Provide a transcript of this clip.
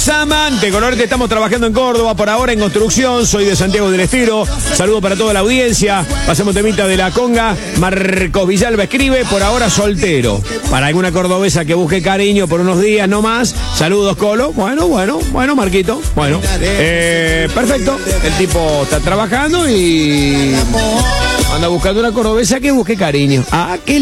Saman, de Colorete, estamos trabajando en Córdoba, por ahora en construcción. Soy de Santiago del Estero. Saludo para toda la audiencia. Pasemos temita de la conga. Marcos Villalba escribe, por ahora soltero. Para alguna cordobesa que busque cariño por unos días no más. Saludos, Colo. Bueno, Marquito. Bueno, perfecto. El tipo está trabajando y anda buscando una cordobesa que busque cariño. Ah, qué